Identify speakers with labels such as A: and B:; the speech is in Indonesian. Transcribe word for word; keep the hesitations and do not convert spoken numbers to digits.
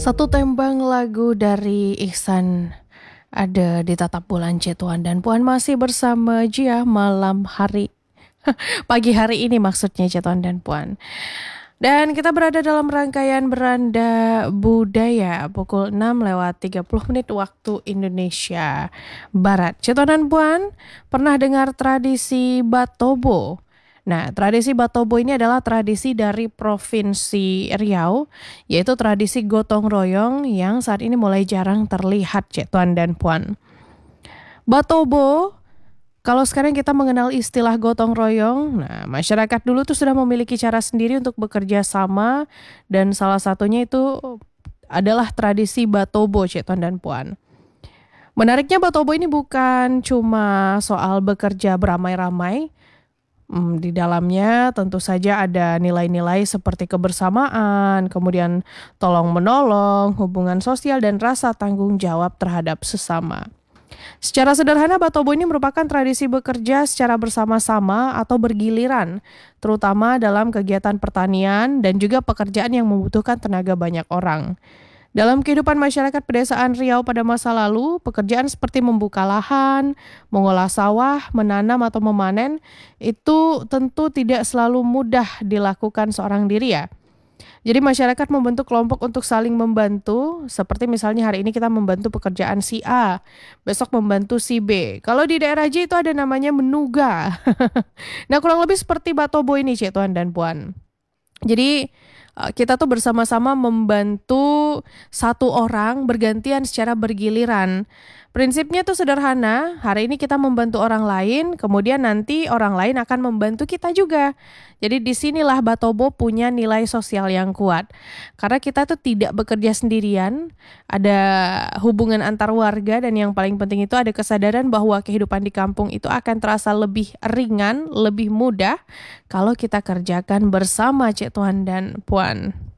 A: Satu tembang lagu dari Ihsan ada di Tatap Bulan C Tuan dan Puan masih bersama Jia malam hari. Pagi hari ini maksudnya C Tuan dan Puan. Dan kita berada dalam rangkaian Beranda Budaya pukul enam lewat tiga puluh menit waktu Indonesia Barat. C Tuan dan Puan, pernah dengar tradisi Batobo? Nah, tradisi Batobo ini adalah tradisi dari Provinsi Riau, yaitu tradisi gotong royong yang saat ini mulai jarang terlihat, Cek Tuan dan Puan. Batobo, kalau sekarang kita mengenal istilah gotong royong, nah masyarakat dulu tuh sudah memiliki cara sendiri untuk bekerja sama, dan salah satunya itu adalah tradisi Batobo, Cek Tuan dan Puan. Menariknya Batobo ini bukan cuma soal bekerja beramai-ramai. Hmm, di dalamnya tentu saja ada nilai-nilai seperti kebersamaan, kemudian tolong-menolong, hubungan sosial, dan rasa tanggung jawab terhadap sesama. Secara sederhana, Batobo ini merupakan tradisi bekerja secara bersama-sama atau bergiliran, terutama dalam kegiatan pertanian dan juga pekerjaan yang membutuhkan tenaga banyak orang. Dalam kehidupan masyarakat pedesaan Riau pada masa lalu, pekerjaan seperti membuka lahan, mengolah sawah, menanam atau memanen itu tentu tidak selalu mudah dilakukan seorang diri ya. Jadi masyarakat membentuk kelompok untuk saling membantu, seperti misalnya hari ini kita membantu pekerjaan si A, besok membantu si B. Kalau di daerah J itu ada namanya menuga. Nah, kurang lebih seperti Batobo ini, Cik Tuan dan Puan. Jadi kita tuh bersama-sama membantu satu orang bergantian secara bergiliran. Prinsipnya tuh sederhana, hari ini kita membantu orang lain, kemudian nanti orang lain akan membantu kita juga. Jadi disinilah Batobo punya nilai sosial yang kuat. Karena kita tuh tidak bekerja sendirian, ada hubungan antar warga, dan yang paling penting itu ada kesadaran bahwa kehidupan di kampung itu akan terasa lebih ringan, lebih mudah kalau kita kerjakan bersama, Cik Tuan dan Puan.